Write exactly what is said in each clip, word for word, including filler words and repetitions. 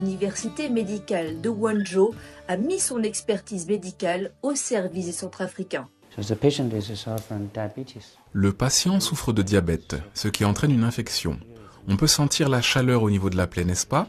L'université médicale de Wenzhou a mis son expertise médicale au service des Centrafricains. Le patient souffre de diabète, ce qui entraîne une infection. On peut sentir la chaleur au niveau de la plaie, n'est-ce pas?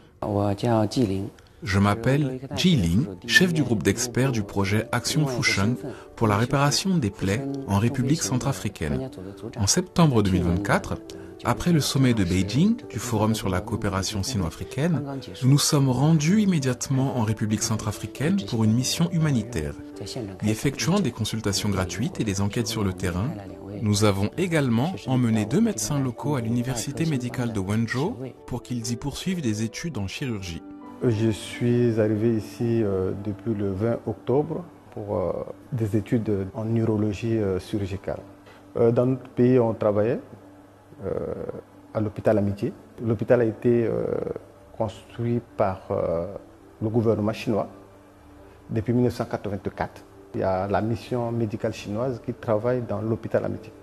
Je m'appelle Ji Ling, chef du groupe d'experts du projet Action Fusheng pour la réparation des plaies en République centrafricaine. En septembre deux mille vingt-quatre, après le sommet de Beijing du Forum sur la coopération sino-africaine, nous nous sommes rendus immédiatement en République centrafricaine pour une mission humanitaire. Y effectuant des consultations gratuites et des enquêtes sur le terrain, nous avons également emmené deux médecins locaux à l'université médicale de Wenzhou pour qu'ils y poursuivent des études en chirurgie. Je suis arrivé ici euh, depuis le vingt octobre pour euh, des études en neurologie euh, chirurgicale. Euh, dans notre pays, on travaillait euh, à l'hôpital Amitié. L'hôpital a été euh, construit par euh, le gouvernement chinois depuis mille neuf cent quatre-vingt-quatre. Il y a la mission médicale chinoise qui travaille dans l'hôpital Amitié.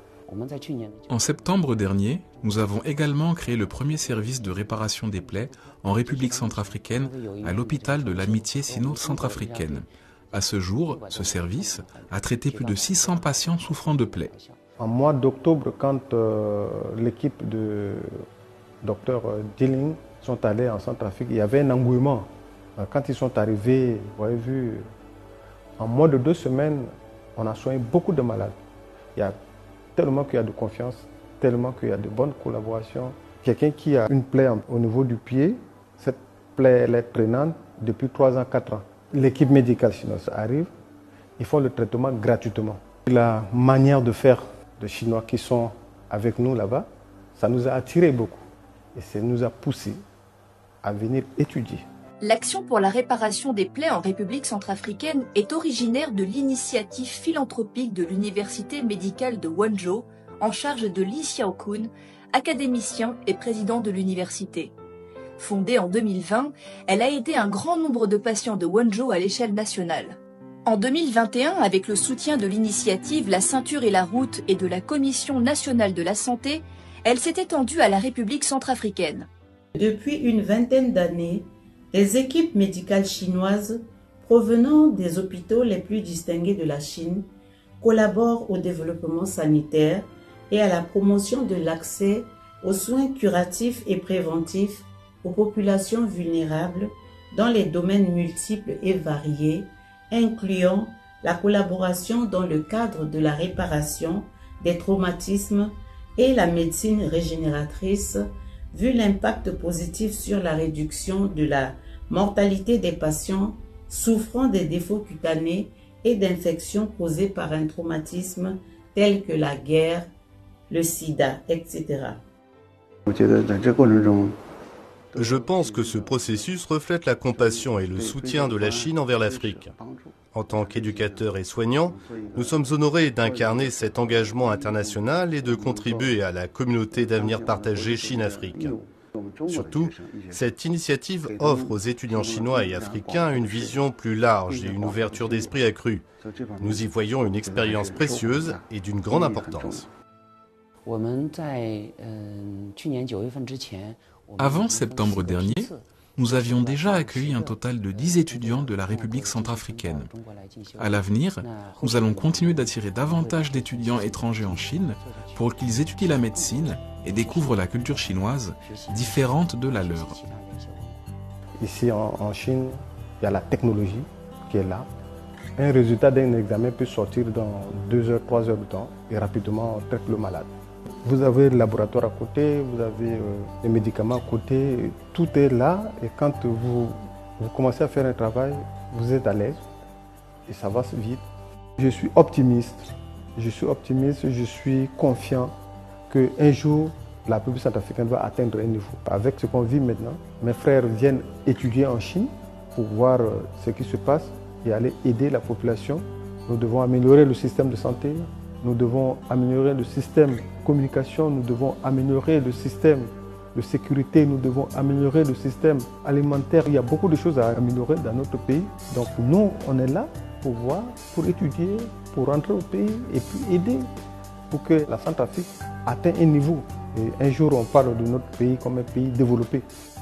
En septembre dernier, nous avons également créé le premier service de réparation des plaies en République centrafricaine à l'hôpital de l'Amitié sino-centrafricaine. À ce jour, ce service a traité plus de six cents patients souffrant de plaies. En mois d'octobre, quand euh, l'équipe de docteur Dilling sont allés en Centrafrique, il y avait un engouement. Quand ils sont arrivés, vous avez vu, en moins de deux semaines, on a soigné beaucoup de malades. Il y a tellement qu'il y a de confiance, tellement qu'il y a de bonnes collaborations. Quelqu'un qui a une plaie au niveau du pied, cette plaie elle est traînante depuis trois ans, quatre ans. L'équipe médicale chinoise arrive, ils font le traitement gratuitement. La manière de faire des Chinois qui sont avec nous là-bas, ça nous a attiré beaucoup et ça nous a poussé à venir étudier. L'Action pour la réparation des plaies en République centrafricaine est originaire de l'initiative philanthropique de l'Université médicale de Wenzhou, en charge de Li Xiaokun, académicien et président de l'université. Fondée en deux mille vingt, elle a aidé un grand nombre de patients de Wenzhou à l'échelle nationale. En deux mille vingt et un, avec le soutien de l'initiative La Ceinture et la Route et de la Commission nationale de la santé, elle s'est étendue à la République centrafricaine. Depuis une vingtaine d'années, les équipes médicales chinoises provenant des hôpitaux les plus distingués de la Chine collaborent au développement sanitaire et à la promotion de l'accès aux soins curatifs et préventifs aux populations vulnérables dans les domaines multiples et variés, incluant la collaboration dans le cadre de la réparation des traumatismes et la médecine régénératrice, vu l'impact positif sur la réduction de la mortalité des patients souffrant des défauts cutanés et d'infections causées par un traumatisme tel que la guerre, le sida, et cetera. Je pense que ce processus reflète la compassion et le soutien de la Chine envers l'Afrique. En tant qu'éducateurs et soignants, nous sommes honorés d'incarner cet engagement international et de contribuer à la communauté d'avenir partagé Chine-Afrique. Surtout, cette initiative offre aux étudiants chinois et africains une vision plus large et une ouverture d'esprit accrue. Nous y voyons une expérience précieuse et d'une grande importance. Avant septembre dernier, nous avions déjà accueilli un total de dix étudiants de la République centrafricaine. À l'avenir, nous allons continuer d'attirer davantage d'étudiants étrangers en Chine pour qu'ils étudient la médecine et découvrent la culture chinoise différente de la leur. Ici en, en Chine, il y a la technologie qui est là. Un résultat d'un examen peut sortir dans deux heures, trois heures de temps et rapidement on traite le malade. Vous avez le laboratoire à côté, vous avez euh, les médicaments à côté, tout est là et quand vous, vous commencez à faire un travail, vous êtes à l'aise et ça va vite. Je suis optimiste, je suis optimiste, je suis confiant qu'un jour la République centrafricaine va atteindre un niveau. Avec ce qu'on vit maintenant, mes frères viennent étudier en Chine pour voir euh, ce qui se passe et aller aider la population. Nous devons améliorer le système de santé. Nous devons améliorer le système de communication, nous devons améliorer le système de sécurité, nous devons améliorer le système alimentaire. Il y a beaucoup de choses à améliorer dans notre pays. Donc nous, on est là pour voir, pour étudier, pour rentrer au pays et puis aider pour que la Centrafrique atteigne un niveau. Et un jour, on parle de notre pays comme un pays développé.